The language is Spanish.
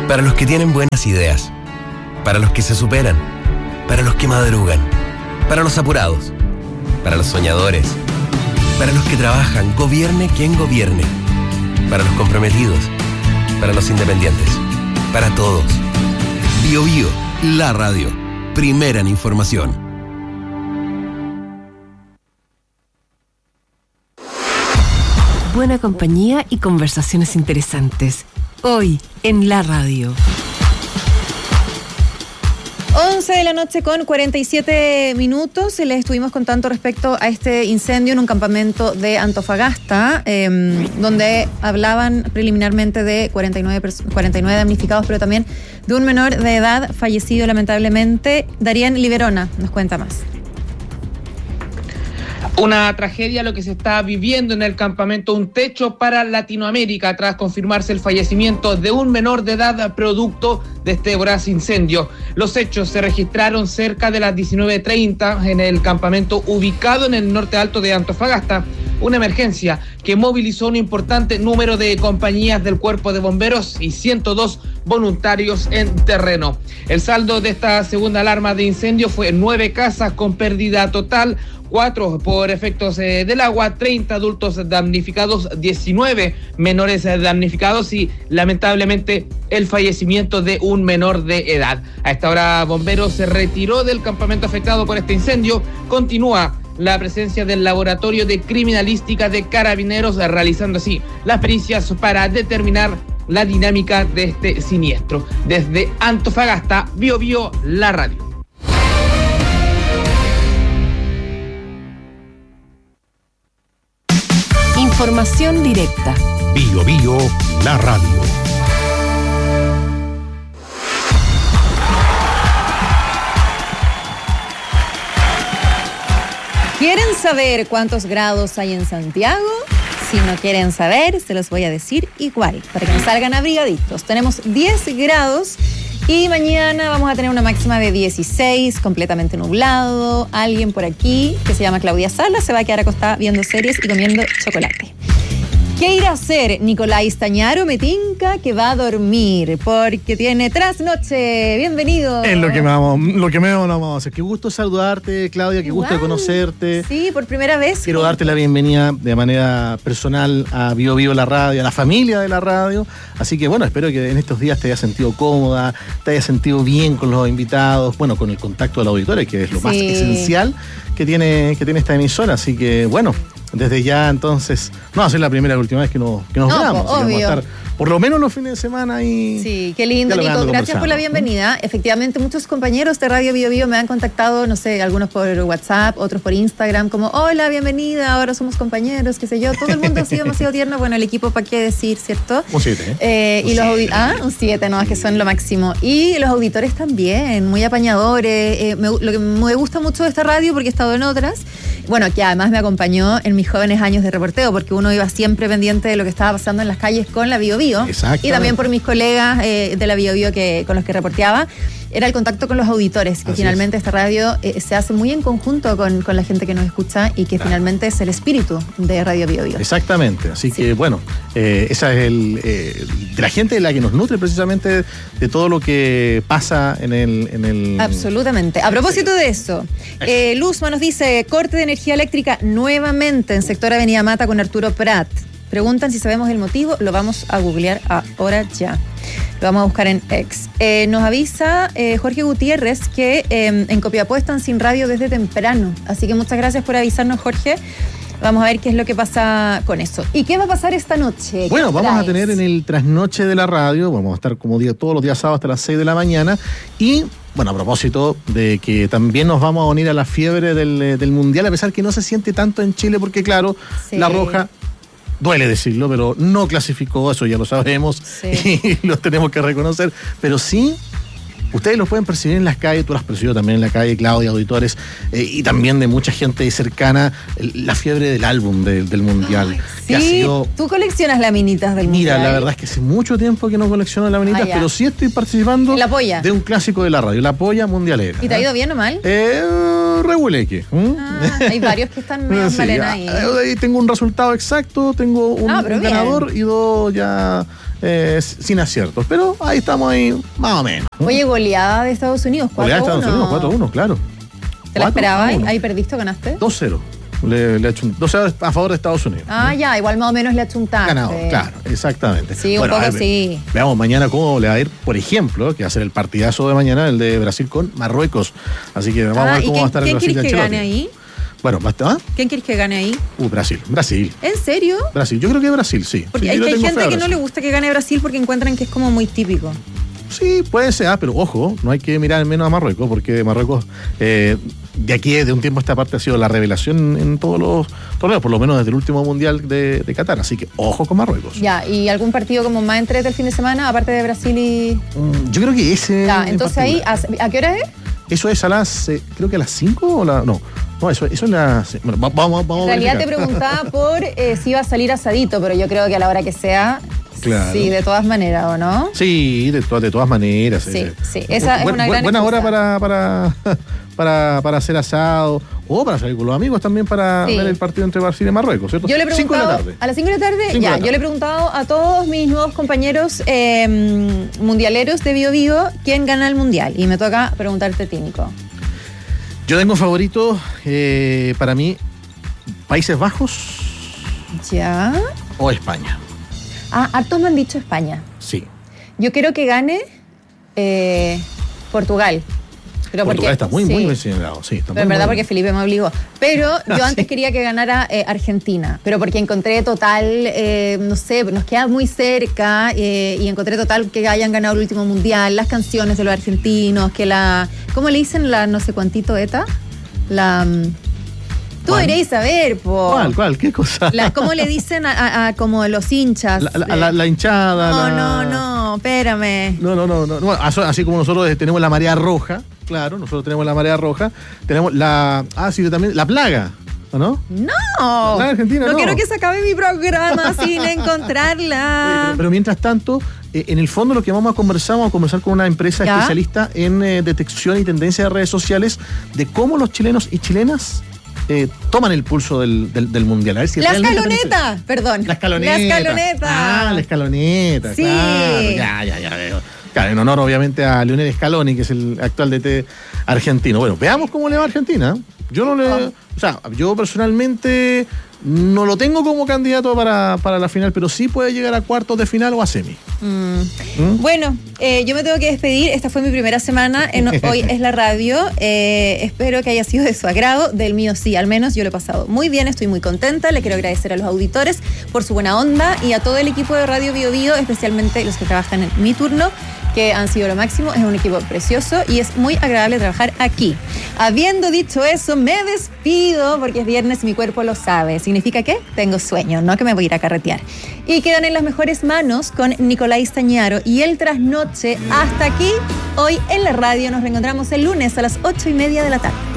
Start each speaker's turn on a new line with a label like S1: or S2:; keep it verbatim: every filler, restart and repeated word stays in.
S1: Para los que tienen buenas ideas, para los que se superan, para los que madrugan, para los apurados, para los soñadores, para los que trabajan, gobierne quien gobierne, para los comprometidos, para los independientes, para todos. Bio Bio, la radio, primera en información.
S2: Buena compañía y conversaciones interesantes. Hoy, en la radio.
S3: once de la noche con cuarenta y siete minutos. Les estuvimos contando respecto a este incendio en un campamento de Antofagasta, eh, donde hablaban preliminarmente de cuarenta y nueve, cuarenta y nueve damnificados, pero también de un menor de edad fallecido lamentablemente. Darían Liberona nos cuenta más.
S4: Una tragedia lo que se está viviendo en el campamento Un Techo para Latinoamérica tras confirmarse el fallecimiento de un menor de edad producto de este voraz incendio. Los hechos se registraron cerca de las diecinueve treinta en el campamento ubicado en el norte alto de Antofagasta. Una emergencia que movilizó un importante número de compañías del Cuerpo de Bomberos y ciento dos voluntarios en terreno. El saldo de esta segunda alarma de incendio fue nueve casas con pérdida total, cuatro por efectos eh, del agua, treinta adultos damnificados, diecinueve menores damnificados y lamentablemente el fallecimiento de un menor de edad. A esta hora Bomberos se retiró del campamento afectado por este incendio. Continúa la presencia del Laboratorio de Criminalística de Carabineros, realizando así las pericias para determinar la dinámica de este siniestro. Desde Antofagasta, Bio Bio, la radio.
S2: Información directa.
S5: Bio Bio, la radio.
S3: ¿Quieren saber cuántos grados hay en Santiago? Si no quieren saber, se los voy a decir igual, para que nos salgan abrigaditos. Tenemos diez grados y mañana vamos a tener una máxima de dieciséis, completamente nublado. Alguien por aquí, que se llama Claudia Salas, se va a quedar acostada viendo series y comiendo chocolate. ¿Qué irá a hacer Nicolás Tañaro? Me tinca que va a dormir porque tiene trasnoche. Bienvenido.
S6: Es lo que me vamos, lo que me vamos a hacer. Qué gusto saludarte, Claudia, qué gusto de conocerte.
S3: Sí, por primera vez.
S6: Quiero darte la bienvenida de manera personal a Bio Bio la radio, a la familia de la radio. Así que bueno, espero que en estos días te hayas sentido cómoda, te hayas sentido bien con los invitados, bueno, con el contacto de la auditoría, que es lo sí. más esencial que tiene, que tiene esta emisora. Así que bueno, desde ya entonces, no va a ser la primera y última vez que nos, que nos
S3: no,
S6: veamos.
S3: Obvio.
S6: Vamos a estar por lo menos los fines de semana y...
S3: Sí, qué lindo, Nico. Gracias por la bienvenida. Efectivamente, muchos compañeros de Radio Bio Bio me han contactado, no sé, algunos por WhatsApp, otros por Instagram, como, hola, bienvenida, ahora somos compañeros, qué sé yo. Todo el mundo ha sido demasiado tierno. Bueno, el equipo, ¿para qué decir, cierto?
S6: Un siete, ¿eh?
S3: eh y los audi- Ah, un siete, no, es que son lo máximo. Y los auditores también, muy apañadores. Eh, me, lo que me gusta mucho de esta radio, porque he estado en otras, bueno, que además me acompañó en mis jóvenes años de reporteo, porque uno iba siempre pendiente de lo que estaba pasando en las calles con la Bio Bio. Y también por mis colegas eh, de la Bio Bio que, con los que reporteaba, era el contacto con los auditores, que Así finalmente es. esta radio eh, se hace muy en conjunto con, con la gente que nos escucha y que claro. finalmente es el espíritu de Radio Bio Bio.
S6: Exactamente, así sí. que bueno, eh, esa es el eh, de la gente de la que nos nutre precisamente de todo lo que pasa en el... En el
S3: Absolutamente. A propósito de eso, eh, Luzma nos dice, corte de energía eléctrica nuevamente en sector Avenida Mata con Arturo Prat. Preguntan si sabemos el motivo, lo vamos a googlear ahora ya. Lo vamos a buscar en X. Eh, nos avisa eh, Jorge Gutiérrez que eh, en Copiapó están sin radio desde temprano. Así que muchas gracias por avisarnos, Jorge. Vamos a ver qué es lo que pasa con eso. ¿Y qué va a pasar esta noche?
S6: Bueno, vamos traes? a tener en el trasnoche de la radio, vamos a estar como día, todos los días sábados hasta las seis de la mañana. Y, bueno, a propósito de que también nos vamos a unir a la fiebre del, del Mundial, a pesar que no se siente tanto en Chile, porque claro, sí. la Roja... Duele decirlo, pero no clasificó, eso ya lo sabemos, sí. y lo tenemos que reconocer, pero sí, ustedes lo pueden percibir en las calles, tú lo has percibido también en la calle, Claudia, auditores, eh, y también de mucha gente cercana, la fiebre del álbum de, del Mundial.
S3: Ay, sí, ha sido... tú coleccionas laminitas del Mundial.
S6: Mira, la verdad es que hace mucho tiempo que no colecciono laminitas, ah, pero sí estoy participando
S3: ¿La polla?
S6: de un clásico de la radio, la polla mundialera.
S3: ¿Y te ha ido bien o mal?
S6: Eh, reguleque. ¿Mm?
S3: Ah, hay varios que están medio sí, malena ahí.
S6: Ahí tengo un resultado exacto, tengo un, no, un ganador y dos ya eh, sin aciertos. Pero ahí estamos ahí, más o menos.
S3: Oye, goleada de Estados Unidos,
S6: Goleada
S3: cuatro a
S6: de Estados Unidos, cuatro a uno, claro.
S3: ¿Te la esperabas? ¿Ahí perdiste o ganaste?
S6: dos cero. Le, le achun- dos cero a favor de Estados Unidos.
S3: Ah, ya, igual más o menos le achuntaste.
S6: Ganado, claro, exactamente.
S3: Sí, un
S6: Bueno,
S3: poco
S6: a ver,
S3: sí.
S6: Veamos mañana cómo le va a ir, por ejemplo, que va a ser el partidazo de mañana, el de Brasil con Marruecos. Así que vamos
S3: Ah,
S6: a ver
S3: ¿y
S6: cómo
S3: quién,
S6: va a estar el
S3: quién
S6: Brasil
S3: quieres
S6: de
S3: que
S6: Ancelotti.
S3: gane ahí?
S6: Bueno, ¿basta? ¿Ah?
S3: ¿Quién quieres que gane ahí?
S6: Uh, Brasil, Brasil.
S3: ¿En serio?
S6: Brasil, yo creo que Brasil, sí.
S3: Porque
S6: Sí,
S3: hay,
S6: yo
S3: que
S6: le
S3: hay
S6: tengo
S3: gente
S6: fe a
S3: que no
S6: Brasil.
S3: le gusta que gane Brasil porque encuentran que es como muy típico.
S6: Sí, puede ser, ah, pero ojo, no hay que mirar menos a Marruecos, porque Marruecos, eh, de aquí de un tiempo a esta parte, ha sido la revelación en todos los torneos, por lo menos desde el último mundial de, de Qatar. Así que ojo con Marruecos.
S3: Ya, ¿y algún partido como más entrete el fin de semana, aparte de Brasil y...?
S6: Mm, Yo creo que ese.
S3: Ya,
S6: en
S3: entonces ahí,
S6: particular.
S3: ¿a, a qué hora es?
S6: Eso es a las, eh, creo que a las cinco o la. No, no, eso, eso es las. Bueno, va- vamos, vamos
S3: En
S6: a
S3: realidad te
S6: verificar.
S3: preguntaba por eh, si iba a salir asadito, pero yo creo que a la hora que sea,
S6: Claro.
S3: sí, de todas maneras, ¿o no?
S6: Sí, de, to- de todas maneras.
S3: Sí,
S6: eh.
S3: sí, esa es una gran
S6: buena hora
S3: excusa.
S6: para, para, para, para hacer asado o para salir con los amigos también para
S3: Sí.
S6: ver el partido entre Brasil y Marruecos, ¿cierto?
S3: Yo le he
S6: Cinco de la
S3: preguntado,
S6: tarde.
S3: a las cinco de la tarde,
S6: Cinco de
S3: ya,
S6: la
S3: yo
S6: tarde.
S3: le he preguntado a todos mis nuevos compañeros eh, mundialeros de Bio Bio quién gana el mundial. Y me toca preguntarte, Tínico.
S6: Yo tengo favorito eh, para mí Países Bajos
S3: Ya.
S6: o España.
S3: Ah, hartos me han dicho España.
S6: Sí.
S3: Yo quiero que gane eh, Portugal. Pero
S6: Portugal
S3: porque,
S6: está muy,
S3: sí.
S6: muy bien señalado. Sí, está
S3: Pero
S6: muy,
S3: en verdad
S6: muy
S3: porque Felipe me obligó. Pero yo
S6: Ah,
S3: antes
S6: sí.
S3: quería que ganara eh, Argentina. Pero porque encontré total, eh, no sé, nos queda muy cerca eh, y encontré total que hayan ganado el último mundial, las canciones de los argentinos, que la... ¿Cómo le dicen la no sé cuantito ETA? La... mm, Tú
S6: ¿Cuál?
S3: deberías saber, po.
S6: ¿Cuál, cuál? ¿Qué cosa?
S3: La- ¿Cómo le dicen a, a- a como los hinchas?
S6: La, la- la- la hinchada.
S3: No,
S6: la-
S3: no, no, espérame.
S6: No, no, no, no. Bueno, así, así como nosotros eh, tenemos la marea roja, claro, nosotros tenemos la marea roja, tenemos la. Ah, sí, también. La plaga, ¿o no?
S3: No,
S6: La Argentina,
S3: no,
S6: no.
S3: quiero que se acabe mi programa sin
S6: Oye,
S3: encontrarla.
S6: pero, pero mientras tanto, eh, en el fondo lo que vamos a conversar, vamos a conversar con una empresa
S3: ¿Ya?
S6: especialista en eh, detección y tendencia de redes sociales de cómo los chilenos y chilenas eh, toman el pulso del, del, del mundial. A ver si
S3: La
S6: realmente
S3: escaloneta, perdón.
S6: La escaloneta.
S3: La escaloneta.
S6: Ah, la escaloneta.
S3: Sí.
S6: Claro, ya, ya, ya veo. Claro, en honor obviamente a Lionel Scaloni, que es el actual D T argentino. Bueno, veamos cómo le va a Argentina. Yo no le.
S3: Oh.
S6: O sea, yo personalmente no lo tengo como candidato para, para la final, pero sí puede llegar a cuartos de final o a semi.
S3: Mm.
S6: ¿Mm?
S3: Bueno, eh, yo me tengo que despedir. Esta fue mi primera semana en Hoy es la Radio. Eh, espero que haya sido de su agrado. Del mío sí, al menos yo lo he pasado muy bien. Estoy muy contenta. Le quiero agradecer a los auditores por su buena onda y a todo el equipo de Radio Bio Bio, especialmente los que trabajan en mi turno, que han sido lo máximo. Es un equipo precioso y es muy agradable trabajar aquí. Habiendo dicho eso, me despido porque es viernes y mi cuerpo lo sabe. ¿Significa qué? Tengo sueño, no que me voy a ir a carretear. Y quedan en las mejores manos con Nicolás Tañaro y el trasnoche. Hasta aquí, hoy en la radio. Nos reencontramos el lunes a las ocho y media de la tarde.